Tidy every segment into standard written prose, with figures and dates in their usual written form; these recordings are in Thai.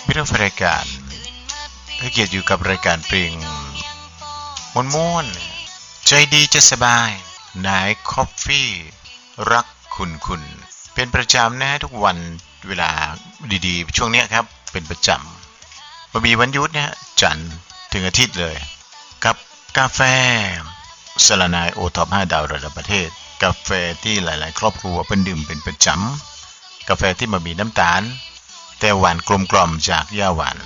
พี่น้องรายการให้เกียรติอยู่กับรายการเพลงม่วนๆใจดีจะสบายนายคอฟฟี่รักคุณเป็นประจำนะทุกวันเวลาดีๆช่วงนี้ครับเป็นประจำมามีวันหยุดนะจันทร์ถึงอาทิตย์เลยกับกาแฟสลานายโอท็อป5 ดาวระดับประเทศกาแฟที่หลายๆครอบครัวเป็นดื่มเป็นประจำกาแฟที่มามีน้ำตาลแต่หวานกลมกล่อมจากหญ้าหวาน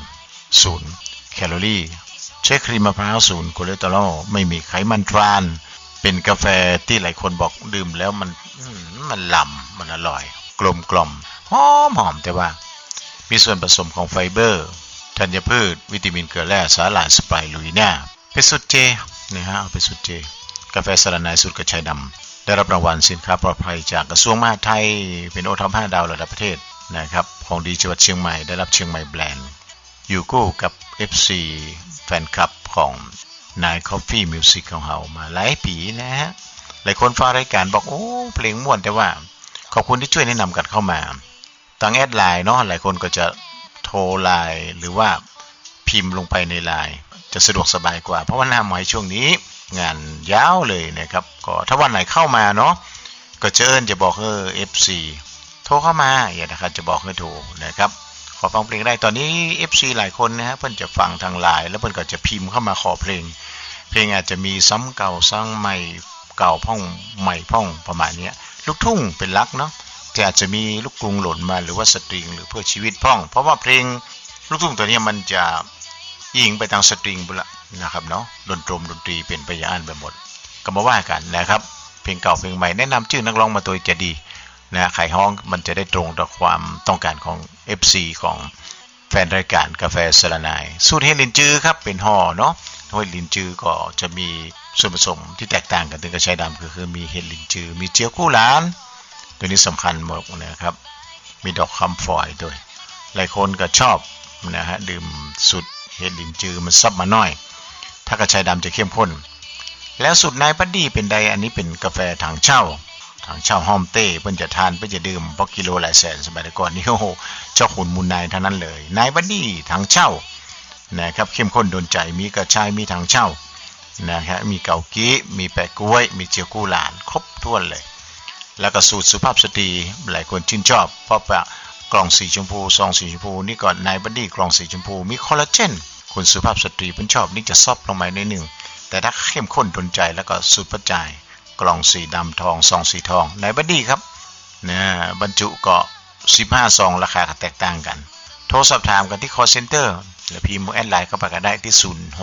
0 แคลอรี่ใช้ครีมมะพร้าว0 คอเลสเตอรอลไม่มีไขมันทรานเป็นกาแฟที่หลายคนบอกดื่มแล้วมันล้ำมันอร่อยกลมกล่อมหอมแต่ว่ามีส่วนผสมของไฟเบอร์ธัญพืชวิตามินเกลือแร่สาหร่ายสไปรูลิน่าเป็นสูตรเจนะฮะเอาเป็นสูตรเจกาแฟสลานายสูตรกระชายดำได้รับรางวัลสินค้าปลอดภัยจากกระทรวงมหาดไทยเป็นโอท็อป5 ดาวระดับประเทศนะครับของดีจังหวัดเชียงใหม่ได้รับเชียงใหม่แบรนด์อยู่คู่กับ FC แฟนคลับของนาย Coffee Music ของเรามาหลายปีนะฮะหลายคนฟังรายการบอกโอ้เพลงม่วนแต่ว่าขอบคุณที่ช่วยแนะนำกันเข้ามาทางแอดไลน์เนาะหลายคนก็จะโทรไลน์หรือว่าพิมพ์ลงไปในไลน์จะสะดวกสบายกว่าเพราะว่าหน้าหมายช่วงนี้งานยาวเลยนะครับก็ถ้าวันไหนเข้ามาเนาะก็เชิญจะบอกFC โทรเข้ามาอย่านะครับจะบอกให้โทรนะครับขอฟังเพลงได้ตอนนี้ FC หลายคนนะฮะเพิ่นจะฟังทางไลน์แล้วเพิ่นก็จะพิมพ์เข้ามาขอเพลงอาจจะมีซ้ำเก่าซ้ำใหม่เก่าพ่องใหม่พ่องประมาณนี้ลูกทุ่งเป็นหลักเนาะแต่อาจจะมีลูกกรุงหล่นมาหรือว่าสตริงหรือเพื่อชีวิตพ่องเพราะว่าเพลงลูกทุ่งตัวนี้มันจะยิงไปทางสตริงบุละนะครับเนาะดนตรีเป็นไปอย่างไปหมดก็มาว่ากันนะครับเพลงเก่าเพลงใหม่แนะนำชื่อนักร้องมาตัวจะดีนะไขห้องมันจะได้ตรงต่อความต้องการของ FC ของแฟนรายการกาแฟสลานายสูตรเฮลินจือครับเป็นห่อเนาะเฮลินจือก็จะมีส่วนผสมที่แตกต่างกันถึงกระชายดำคือมีเฮลินจือมีเจียวกู้หลานตัวนี้สำคัญหมดนะครับมีดอกคำฝอยด้วยหลายคนก็ชอบนะฮะดื่มสูตรเฮลินจือมันซับมาหน่อยถ้ากระชายดำจะเข้มข้นแล้วสูตรนายบัดดี้เป็นใดอันนี้เป็นกาแฟถังเช่าฮอมเต้เพิ่นจะทานเพิ่นจะดื่มเพราะกิโลหลายแสนสมัยก่อนนี่โอ้โหเจ้าขุนมูลนายทั้งนั้นเลยนายบัดดี้ถังเช่านะครับเข้มข้นโดนใจมีกระชายมีถังเช่านะครับมีเกากี้มีแปะกล้วยมีเจียวกู้หลานครบถ้วนเลยแล้วก็สูตรสุภาพสตรีหลายคนชื่นชอบเพราะว่ากล่องสีชมพูซองสีชมพูนี่ก่อนนายบัดดี้กล่องสีชมพูมีคอลลาเจนคุณสุภาพสตรีเพิ่นชอบนี่จะซอบลงมาหน่อยนึงแต่ถ้าเข้มข้นโดนใจแล้วก็สูตรประจายกล่องสีดำทองซองสีทองนายบัดดี้ครับนะบรรจุก็15ซองราคาแตกต่างกันโทรสอบถามกันที่ call center หรือพิมพ์แอดไลน์เข้าไปก็ได้ที่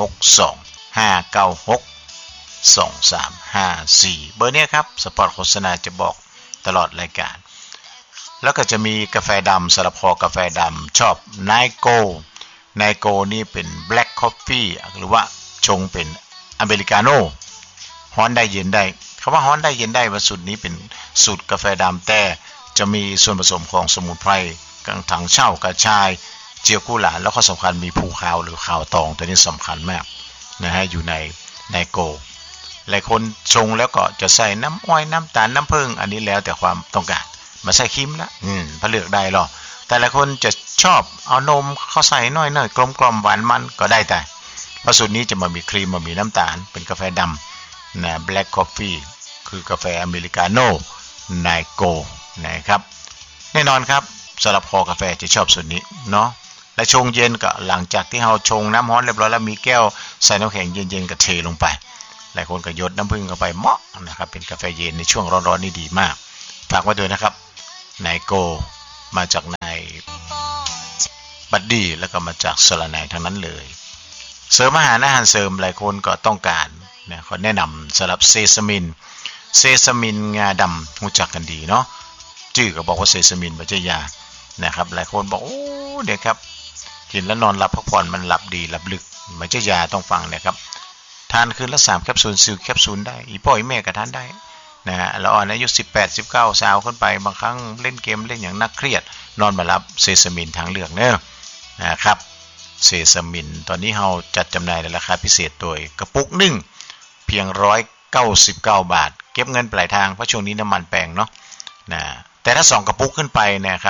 0625962354เบอร์นี้ครับสปอตโฆษณาจะบอกตลอดรายการแล้วก็จะมีกาแฟดำสลับคอกาแฟดำชอบไนโก้นี่เป็น black coffee หรือว่าชงเป็นอเมริกาโน่ฮ้อนได้เย็นได้คำว่าฮ้อนได้เย็นได้ว่าสูตรนี้เป็นสูตรกาแฟดำแต่จะมีส่วนผสมของสมุนไพรกังถังเช่ากระชายเจียวกู้หลานแล้วก็สำคัญมีภูขาวหรือขาวตองตัวนี้สำคัญมากนะฮะอยู่ในไนโก้หลายคนชงแล้วก็จะใส่น้ำอ้อยน้ำตาลน้ำผึ้งอันนี้แล้วแต่ความต้องการมาใส่ครีมละพอเลือกได้หรอแต่หลายคนจะชอบเอานมเข้าใส่น้อยๆกลมๆหวานมันก็ได้แต่เพราะสูตรนี้จะมามีครีมมามีน้ำตาลเป็นกาแฟดำนะ Black Coffee คือกาแฟอเมริกาโน่ไนโก้นะครับแน่นอนครับสำหรับคอกาแฟจะชอบสูตรนี้เนาะและชงเย็นก็หลังจากที่เราชงน้ำร้อนเรียบร้อยแล้วมีแก้วใส่น้ำแข็งเย็นๆก็เทลงไปหลายคนก็หยดน้ำผึ้งเข้าไปเหมาะนะครับเป็นกาแฟเย็นในช่วงร้อนๆนี่ดีมากฝากไว้ด้วยนะครับไนโก้มาจากนายบัดดี้แล้วก็มาจากสลานายทั้งนั้นเลยเสริมอาหารเสริมหลายคนก็ต้องการนะเขาแนะนำสำหรับเซซามินงาดำรู้จักกันดีเนาะชื่อก็บอกว่าเซซามินไม่ใช่ยานะครับหลายคนบอกโอ้เด็กครับกินแล้วนอนหลับพักผ่อนมันหลับดีหลับลึกไม่ใช่ยาต้องฟังนะครับทานคืนละ3 แคปซูล10 แคปซูลได้อีพ่ออีแม่ก็ทานได้นะฮะแล้วอ่อนอายุ18 19สาวขึ้นไปบางครั้งเล่นเกมเล่นอย่างนักเครียดนอนมารับเซซามินทางเลือกเนอะนะครับเซซามินตอนนี้เราจัดจำหน่ายในราคาพิเศษโดยกระปุกนึงเพียง199 บาทเก็บเงินปลายทางเพราะช่วงนี้น้ำมันแพงเนาะนะแต่ถ้า2 กระปุกขึ้นไปนะครับ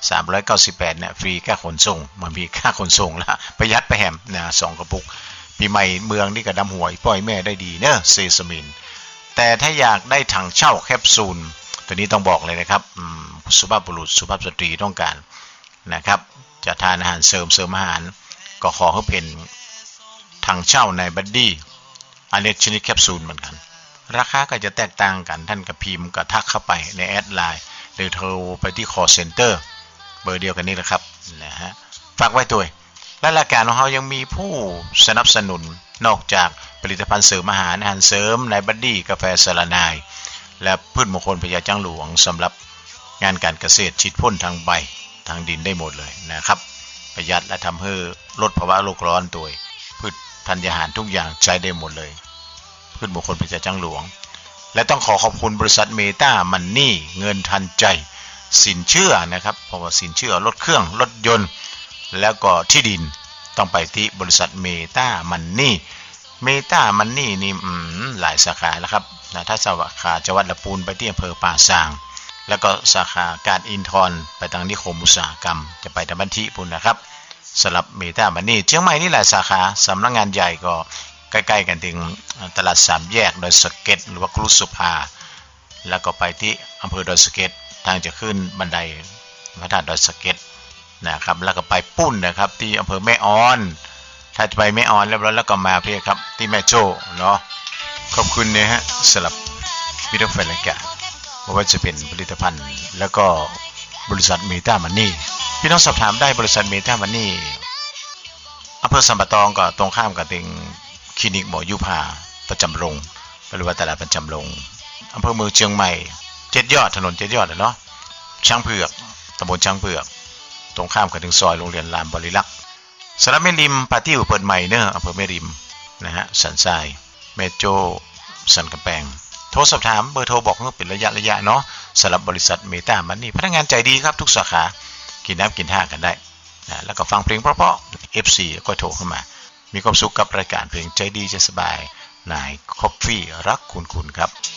398เนี่ยฟรีค่าขนส่งมันมีค่าขนส่งละประหยัดไปแฮมนะ2กระปุกปีใหม่เมืองนี่ก็ดำหวยปล่อยแม่ได้ดีเนอะเซซามินแต่ถ้าอยากได้ถังเช่าแคปซูลตัวนี้ต้องบอกเลยนะครับสุภาพบุรุษสุภาพสตรีต้องการนะครับจะทานอาหารเสริมอาหารก็ขอให้เป็นถังเช่าในบัดดี้อันนี้ชนิดแคปซูลเหมือนกันราคาก็จะแตกต่างกันท่านกับพิมพ์ก็ทักเข้าไปในแอดไลน์หรือโทรไปที่ call center เบอร์เดียวกันนี่แหละครับนะฮะฝากไว้ด้วยและรายการของเรายังมีผู้สนับสนุนนอกจากผลิตภัณฑ์เสริมอาหารเสริมในบัดดี้กาแฟสารนายและพืชมงคลพญาจังหลวงสำหรับงานการเกษตรฉีดพ่นทางใบทางดินได้หมดเลยนะครับประหยัดและทำให้ลดภาวะโลกร้อนตัวพืชธัญญาหารทุกอย่างใช้ได้หมดเลยพืชมงคลพญาจังหลวงและต้องขอบคุณบริษัทเมตามันนี่เงินทันใจสินเชื่อนะครับเพราะว่าสินเชื่อรถเครื่องรถยนต์แล้วก็ที่ดินต้องไปที่บริษัทเมตามันนี่นี่หลายสาขาแล้วครับนะถ้าสาขาจังหวัดลำพูนไปที่อำเภอป่าซางแล้วก็สาขาการอินทรไปทางนิคมอุตสาหกรรมจะไปทางบันทิปุ่นนะครับสำหรับเมตามันนี่เชียงใหม่นี่หลายสาขาสำนักงานใหญ่ก็ใกล้ๆกันถึงตลาดสามแยกดอยสะเก็ดหรือว่าครุสุภาแล้วก็ไปที่อำเภอดอยสะเก็ดทางจะขึ้นบันไดพระธาตุดอยสะเก็ดนะครับแล้วก็ไปปุ้นนะครับที่อำเภอแม่ออนถ้าจะไปแม่ออนแล้วก็มาเพี่ครับที่แม่โจ้เนาะขอบคุณนะฮะสำหรับวิดีโอแฟนรายการว่าจะเป็นผลิตภัณฑ์แล้วก็บริษัทเมตามันนี่พี่น้องสอบถามได้บริษัทเมตามันนี่อำเภอสัมปะตองก็ตรงข้ามกับติงคลินิกหมอยุพาประจำโรงหรือว่าตลาดประจำโรงอำเภอเมืองเชียงใหม่7 ยอดถนน7 ยอดเนาะช้างเผือกตำบลช้างเผือกตรงข้ามกับถึงซอยโรงเรียนลานบริลักษ์สระแม่ริมปาติ้วเปิดใหม่เนอะอำเภอแม่ริมนะฮะสันทรายแม่โจ้สันกำแพงโทรสอบถามเบอร์โทรบอกว่าเป็นระยะเนาะสำหรับบริษัทเมตามันนี่พนักงานใจดีครับทุกสาขากินน้ำกินท่ากันได้นะแล้วก็ฟังเพลงเพราะๆ FC ก็โทรเข้ามามีความสุขกับรายการเพลงใจดีใจสบายนายคอฟฟี่รักคุณครับ